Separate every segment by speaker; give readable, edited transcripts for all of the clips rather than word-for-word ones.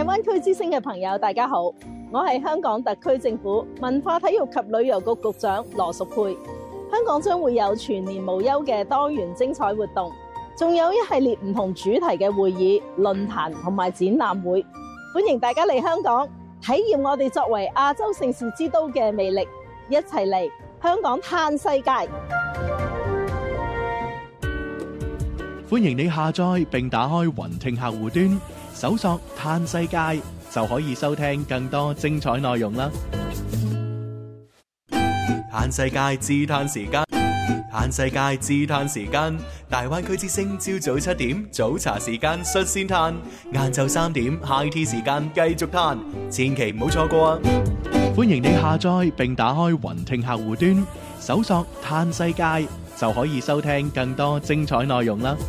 Speaker 1: 灣區之聲嘅朋友，大家好，我係香港特區政府文化體育及旅遊局局長羅淑佩。香港將會有全年無休嘅多元精彩活動，仲有一系列唔同主題嘅會議、論壇同埋展覽會，歡迎大家嚟香港體驗我哋作為亞洲盛事之都嘅魅力，一齊嚟香港嘆世界。
Speaker 2: 歡迎你下載並打開雲聽客戶端，搜索嘆世界就可以收聽更多精彩內容啦。嘆世界自嘆時間，嘆世界自嘆時間，大灣區之聲朝早7點早茶時間率先嘆，晏晝3點 High Tea 時間繼續嘆，千祈唔好錯過啊！歡迎你下載並打開雲聽客戶端，搜索嘆世界就可以收聽更多精彩內容啦。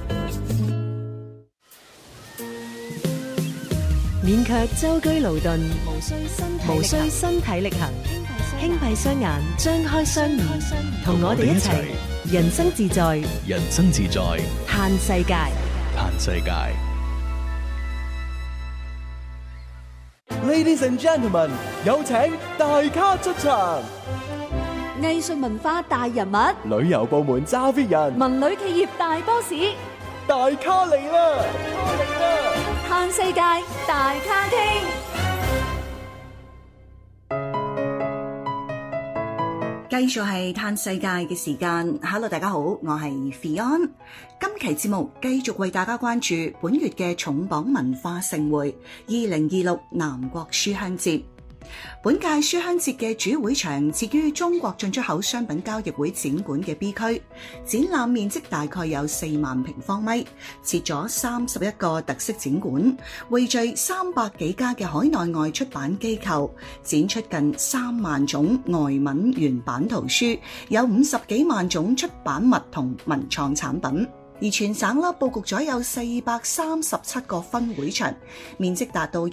Speaker 3: 免卻舟車勞頓，無需身體力行，輕閉雙眼，張開雙耳，同我哋一齊人生自在，
Speaker 2: 人生自在，
Speaker 3: 嘆世界，
Speaker 2: 嘆世界。
Speaker 4: Ladies and gentlemen， 有請大咖出場。
Speaker 5: 藝術文化大人物，
Speaker 4: 旅遊部門揸 fit 人，
Speaker 5: 文旅企業大 boss，
Speaker 4: 大咖嚟啦！
Speaker 5: 嘆世界大咖傾。繼續係嘆世界嘅時間。Hello， 大家好，我係 Fion。今期節目繼續為大家關注本月嘅重磅文化盛會2026南國書香節。本屆書香節嘅主會場設於中國進出口商品交易會展館嘅 B 區，展覽面積大概有4萬平方米，設咗31個特色展館，匯聚300幾家嘅海內外出版機構，展出近3萬種外文原版圖書，有50幾萬種出版物同文創產品。而全省佈局咗有437個分會場，面積達到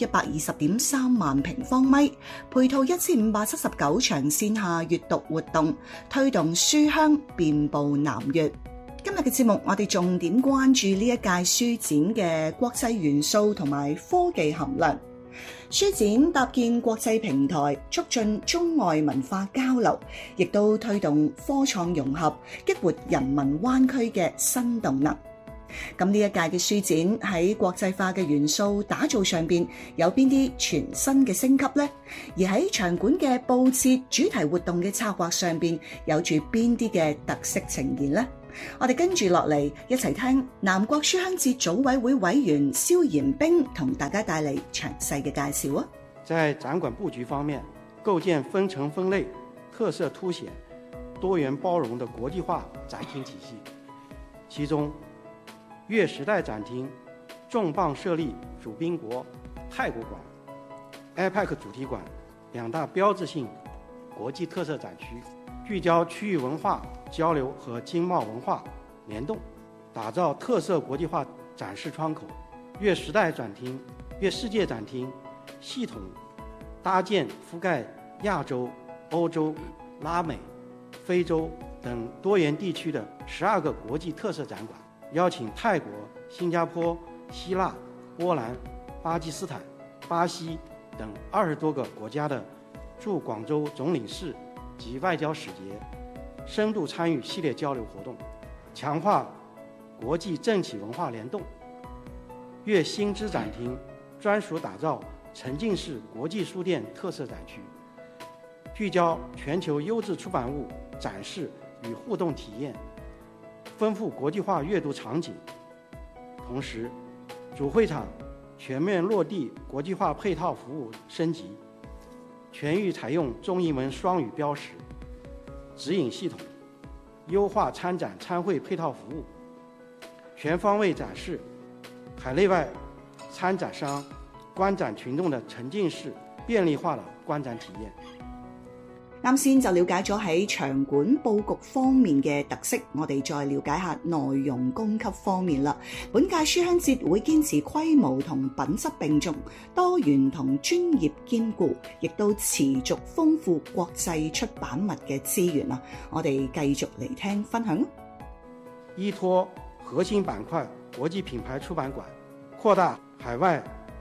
Speaker 5: 120.3萬平方米，配套1579場線下閱讀活動，推動書香遍佈南粵。今日嘅節目，我哋重點關注呢一屆書展嘅國際元素同埋科技含量。書展搭建國際平台，促進中外文化交流，亦都推動科創融合，激活人民灣區嘅新動能。咁呢一屆嘅書展喺國際化嘅元素打造上邊有邊啲全新嘅升級呢？而喺場館嘅佈設、主題活動嘅策劃上邊有住邊啲嘅特色呈現呢？我哋跟住落嚟一齊聽南國書香節組委會委員蕭延兵同大家帶嚟詳細嘅介紹啊！
Speaker 6: 在展館佈局方面，構建分層分類、特色凸顯、多元包容的國際化展廳體系。其中，粵時代展廳重磅設立主賓國泰國館、IPAC 主題館2大標誌性國際特色展區，聚焦區域文化交流和經貿文化聯動，打造特色國際化展示窗口。粵時代展廳、粵世界展廳系統搭建覆蓋亞洲、歐洲、拉美、非洲等多元地區的12個國際特色展館，邀請泰國、新加坡、希臘、波蘭、巴基斯坦、巴西等20多個國家的駐廣州總領事及外交使節深度參與系列交流活動，強化國際政企文化聯動。粵新知展廳專屬打造沉浸式國際書店特色展區，聚焦全球優質出版物展示與互動體驗，豐富國際化閱讀場景。同時，主會場全面落地國際化配套服務升級，全域採用中英文雙語標識、指引系統，優化參展參會配套服務，全方位展示海內外參展商、觀展群眾的沉浸式便利化的觀展體驗。
Speaker 5: 啱先就了解咗喺場館佈局方面嘅特色，我哋再了解下內容供給方面啦。本屆書香節會堅持規模同品質並重，多元同專業兼顧，亦都持續豐富國際出版物嘅資源啊！我哋繼續嚟聽分享。
Speaker 6: 依託核心板塊國際品牌出版館，擴大海外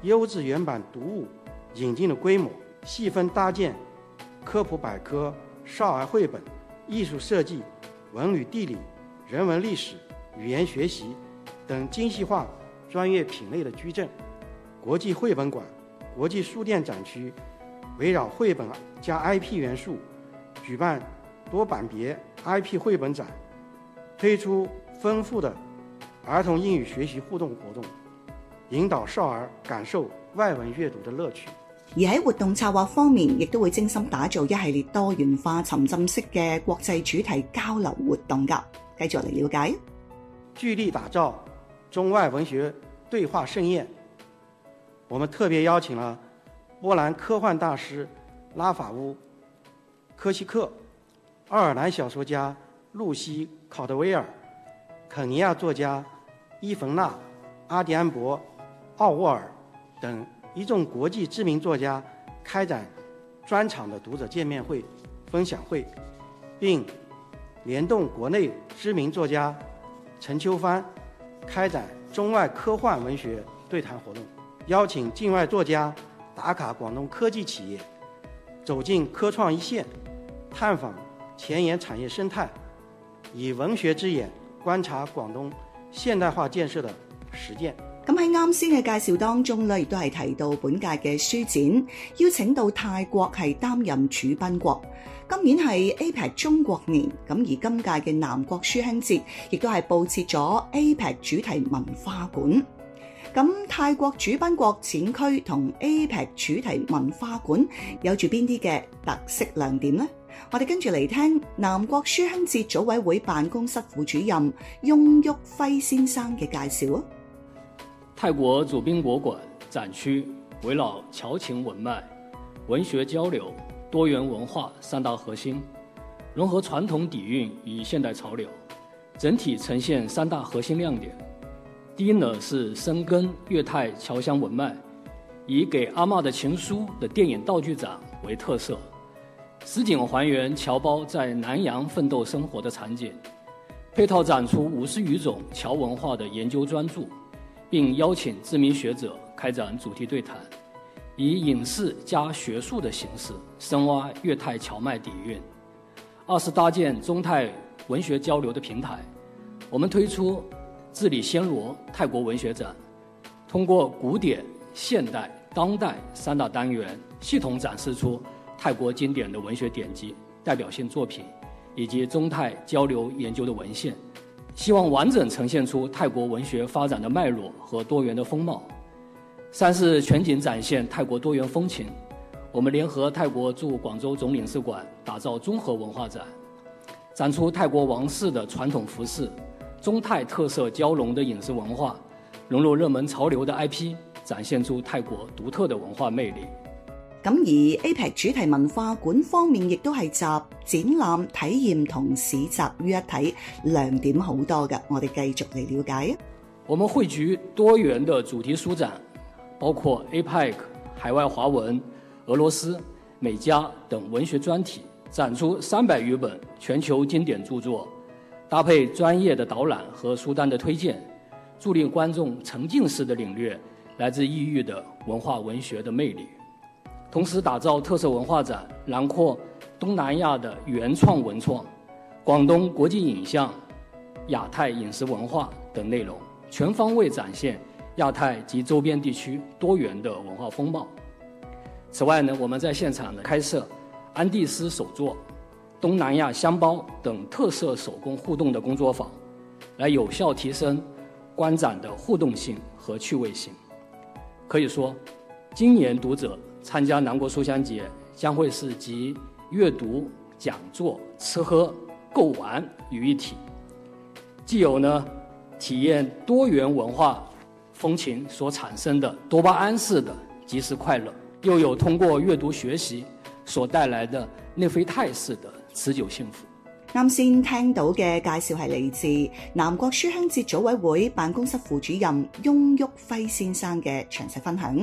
Speaker 6: 优质原版读物引进的规模，细分搭建科普百科、少儿绘本、艺术设计、文旅地理、人文历史、语言学习等精细化专业品类的矩阵。国际绘本馆、国际书店展区围绕绘本加 IP 元素，举办多版别 IP 绘本展，推出丰富的儿童英语學習互動活動，引導少兒感受外文閱讀的樂趣。
Speaker 5: 而喺活動策劃方面，亦都會精心打造一系列多元化沉浸式嘅國際主題交流活動㗎。繼續嚟了解。
Speaker 6: 聚力打造中外文學對話盛宴，我們特別邀請了波蘭科幻大師拉法烏·科西克、愛爾蘭小說家露西·考德威爾、肯尼亞作家伊冯娜·阿迪安博、奧沃爾等一眾國際知名作家開展專場的讀者見面會、分享會，並聯動國內知名作家陳秋帆開展中外科幻文學對談活動，邀請境外作家打卡廣東科技企業，走進科創一線，探訪前沿產業生態，以文學之眼觀察廣東現代化建設的實踐。
Speaker 5: 咁喺啱先嘅介紹當中咧，亦都係提到本屆嘅書展邀請到泰國係擔任主賓國。今年係 APEC 中國年，咁而今屆嘅南國書香節亦都係佈設咗 APEC 主題文化館。咁泰國主賓國展區同 APEC 主題文化館有住邊啲嘅特色亮點呢？我哋跟住嚟聽南國書香節組委會辦公室副主任翁旭輝先生嘅介紹啊。
Speaker 7: 泰國主賓國館展區圍繞僑情文脈、文學交流、多元文化三大核心，融合傳統底蘊與現代潮流，整體呈現三大核心亮點。第一呢是深耕粵泰僑鄉文脈，以給阿嬷的情書的電影道具展為特色，實景還原僑胞在南洋奮鬥生活的場景，配套展出50餘種僑文化的研究專著，並邀請知名學者開展主題對談，以影視加學術的形式深挖粵泰僑脈底蘊。二是搭建中泰文學交流的平台，我們推出治理暹羅泰國文學展，通過古典、現代、當代三大單元，系統展示出泰國經典的文學典籍、代表性作品以及中泰交流研究的文獻，希望完整呈現出泰國文學發展的脈絡和多元的風貌。三是全景展現泰國多元風情，我們聯合泰國駐廣州總領事館打造綜合文化展，展出泰國王室的傳統服飾、中泰特色交融的飲食文化，融入熱門潮流的 IP， 展現出泰國獨特的文化魅力。
Speaker 5: 咁而 APEC 主題文化館方面，亦都係集展覽、體驗同市集於一體，亮點好多嘅。我哋繼續嚟了解。
Speaker 7: 我們匯聚多元的主題書展，包括 APEC 海外華文、俄羅斯、美加等文學專題，展出300餘本全球經典著作，搭配專業的導覽和書單的推薦，助力觀眾沉浸式的領略來自異域的文化文學的魅力。同時打造特色文化展，囊括東南亞的原創文創、廣東國際影像、亞太飲食文化等內容，全方位展現亞太及周邊地區多元的文化風貌。此外呢，我們在現場呢開設安第斯手作、東南亞香包等特色手工互動的工作坊，來有效提升觀展的互動性和趣味性。可以說，今年讀者參加南國書香節將會是集閱讀、講座、吃喝、購玩於一體，既有呢體驗多元文化風情所產生的多巴胺式的即時快樂，又有通過閱讀學習所帶來的內啡肽式的持久幸福。
Speaker 5: 啱先聽到嘅介紹係嚟自南國書香節組委會辦公室副主任翁旭輝先生嘅詳細分享。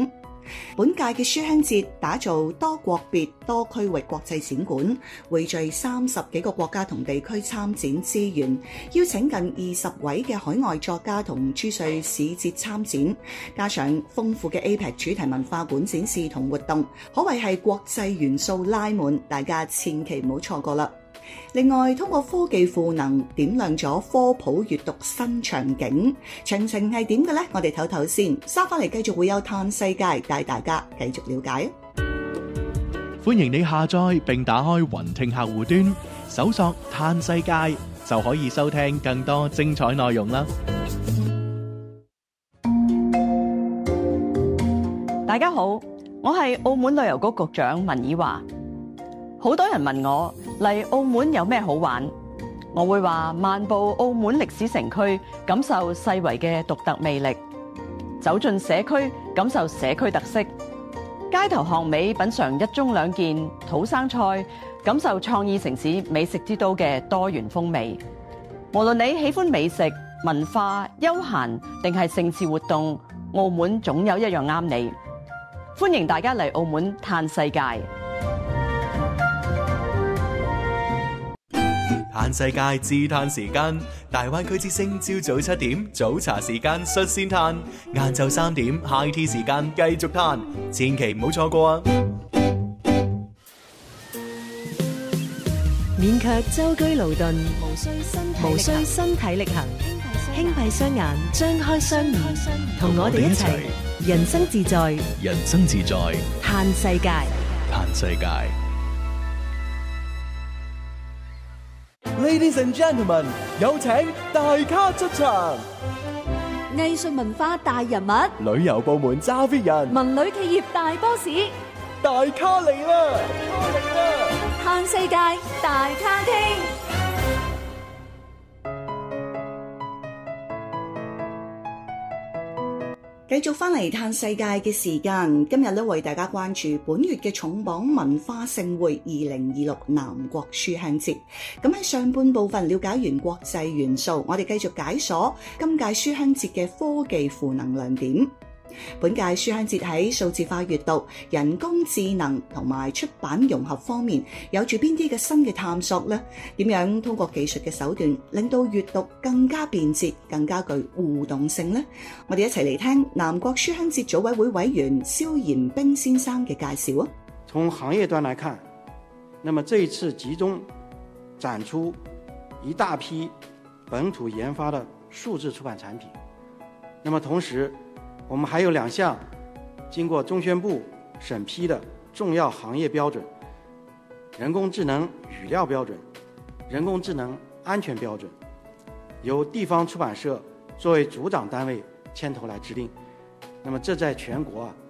Speaker 5: 本屆嘅書香節打造多國別多區域國際展館，匯聚30幾個國家同地區參展資源，邀請近20位嘅海外作家同珠穗市節參展，加上豐富嘅 APEC 主題文化館展示同活動，可謂係國際元素拉滿，大家千祈唔好錯過啦！另外，通過科技賦能點亮咗科普閱讀新場景，詳情係點嘅呢？我哋唞唞先，收翻嚟繼續會有嘆世界帶大家繼續了解。
Speaker 2: 歡迎你下載並打開雲聽客戶端，搜索嘆世界就可以收聽更多精彩內容啦。
Speaker 8: 大家好，我係澳門旅遊局局長文綺華。好多人問我嚟澳門有咩好玩，我會話漫步澳門歷史城區，感受世遺嘅獨特魅力；走進社區，感受社區特色；街頭巷尾品嚐一盅兩件土生菜，感受創意城市美食之都嘅多元風味。無論你喜歡美食、文化、休閒定係盛事活動，澳門總有一樣啱你。歡迎大家嚟澳門嘆世界。
Speaker 2: 嘆世界自嘆時間，大灣區之聲朝早7點早茶時間率先嘆，晏晝3點 High Tea 時間繼續嘆，千祈唔好錯過啊！
Speaker 3: 免卻舟車勞頓，無需身體力行，輕閉雙眼，張開雙耳，同我哋一齊人生自在，
Speaker 2: 人生自在，
Speaker 3: 嘆世界，
Speaker 2: 嘆世界。
Speaker 4: Ladies and gentlemen， 有請大咖出場。
Speaker 9: 藝術文化大人物，
Speaker 4: 旅遊部門揸 fit 人，
Speaker 9: 文旅企業大 boss，
Speaker 4: 大咖嚟啦！
Speaker 9: 嘆世界大咖廳。
Speaker 5: 繼續翻嚟嘆世界嘅時間，今日咧為大家關注本月嘅重磅文化盛會2026南國書香節。咁喺上半部分了解完國際元素，我哋繼續解鎖今屆書香節嘅科技賦能亮點。本屆書香節喺數字化閱讀、人工智能同埋出版融合方面有住邊啲嘅新嘅探索呢？點樣通過技術嘅手段令到閱讀更加便捷、更加具互動性呢？我哋一齊嚟聽南國書香節組委會委員蕭延兵先生嘅介紹啊！
Speaker 6: 從行業端來看，那麼這一次集中展出一大批本土研發的數字出版產品，那麼同時我們還有2項經過中宣部審批的重要行業標準：人工智能語料標準、人工智能安全標準，由地方出版社作為組長單位牽頭來制定。那麼這在全國